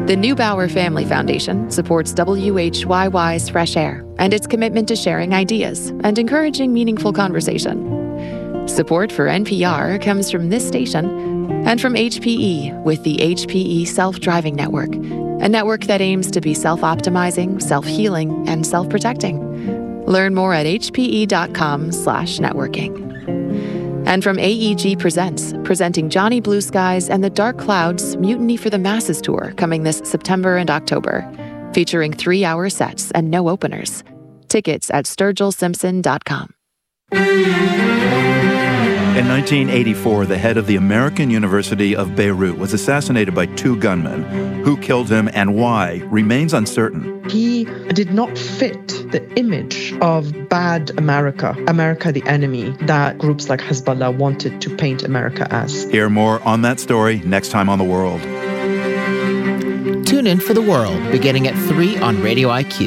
The Neubauer Family Foundation supports WHYY's Fresh Air and its commitment to sharing ideas and encouraging meaningful conversation. Support for NPR comes from this station and from HPE with the HPE Self-Driving Network, a network that aims to be self-optimizing, self-healing, and self-protecting. Learn more at hpe.com/networking. And from AEG Presents, presenting Johnny Blue Skies and the Dark Clouds Mutiny for the Masses Tour coming this September and October, featuring 3-hour sets and no openers. Tickets at sturgillsimpson.com. In 1984, the head of the American University of Beirut was assassinated by 2 gunmen. Who killed him and why remains uncertain. He did not fit the image of bad America, America the enemy, that groups like Hezbollah wanted to paint America as. Hear more on that story next time on The World. Tune in for The World, beginning at 3 on Radio IQ.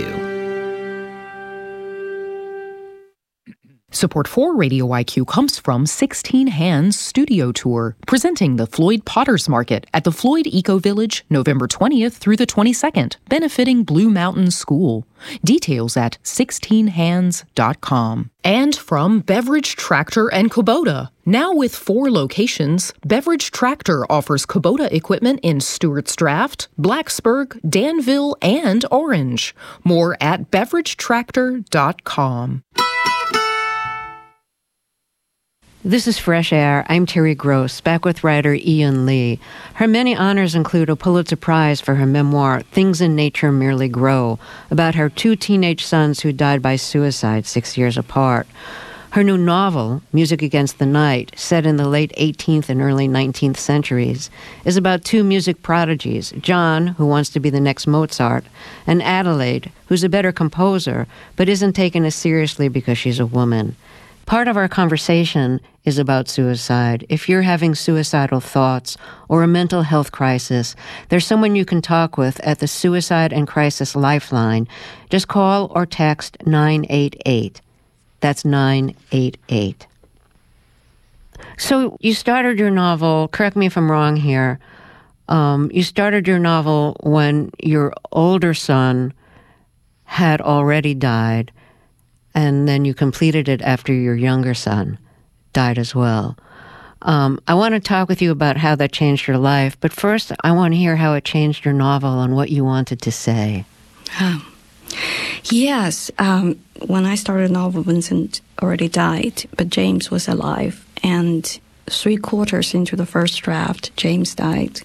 Support for Radio IQ comes from 16 Hands Studio Tour, presenting the Floyd Potters Market at the Floyd Eco Village, November 20th through the 22nd, benefiting Blue Mountain School. Details at 16hands.com. And from Beverage Tractor and Kubota. Now with 4 locations, Beverage Tractor offers Kubota equipment in Stewart's Draft, Blacksburg, Danville, and Orange. More at beveragetractor.com. This is Fresh Air. I'm Terry Gross, back with writer Ian Lee. Her many honors include a Pulitzer Prize for her memoir, Things in Nature Merely Grow, about her 2 teenage sons who died by suicide 6 years apart. Her new novel, Music Against the Night, set in the late 18th and early 19th centuries, is about 2 music prodigies, John, who wants to be the next Mozart, and Adelaide, who's a better composer, but isn't taken as seriously because she's a woman. Part of our conversation is about suicide. If you're having suicidal thoughts or a mental health crisis, there's someone you can talk with at the Suicide and Crisis Lifeline. Just call or text 988. That's 988. So you started your novel, correct me if I'm wrong here, you started your novel when your older son had already died, and then you completed it after your younger son died as well. I want to talk with you about how that changed your life, but first I want to hear how it changed your novel and what you wanted to say. Yes. When I started the novel, Vincent already died, but James was alive. And 3/4 into the first draft, James died.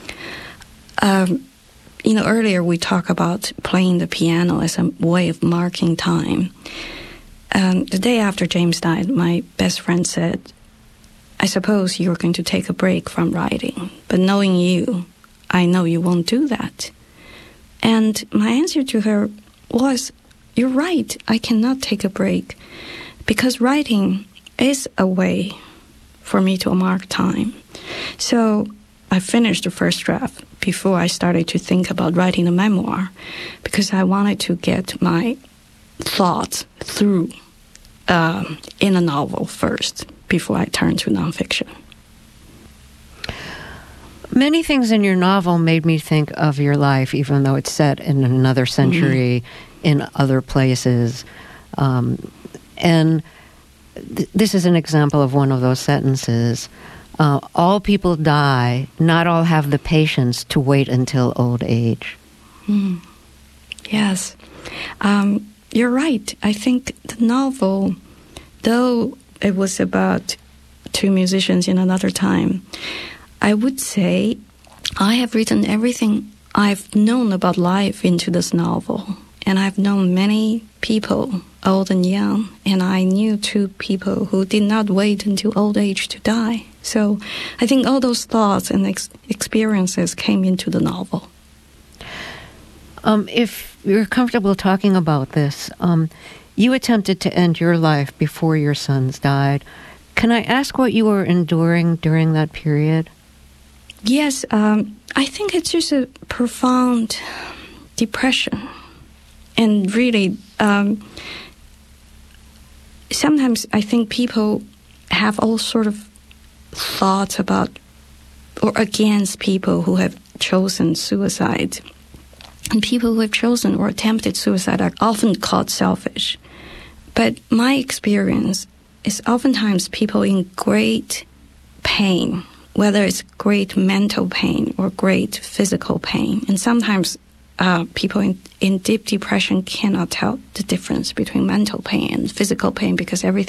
Earlier we talked about playing the piano as a way of marking time. The day after James died, my best friend said, I suppose you're going to take a break from writing, but knowing you, I know you won't do that. And my answer to her was, you're right, I cannot take a break, because writing is a way for me to mark time. So I finished the first draft before I started to think about writing a memoir, because I wanted to get my thoughts through in a novel first before I turned to nonfiction. Many things in your novel made me think of your life, even though it's set in another century, in other places. And this is an example of one of those sentences. All people die, not all have the patience to wait until old age. Yes. You're right. I think the novel, though it was about 2 musicians in another time, I would say I have written everything I've known about life into this novel. And I've known many people, old and young, and I knew 2 people who did not wait until old age to die. So I think all those thoughts and experiences came into the novel. If you're comfortable talking about this, you attempted to end your life before your sons died. Can I ask what you were enduring during that period? Yes, I think it's just a profound depression. And really, sometimes I think people have all sort of thoughts about or against people who have chosen suicide. And people who have chosen or attempted suicide are often called selfish. But my experience is oftentimes people in great pain, whether it's great mental pain or great physical pain. And sometimes people in deep depression cannot tell the difference between mental pain and physical pain because everything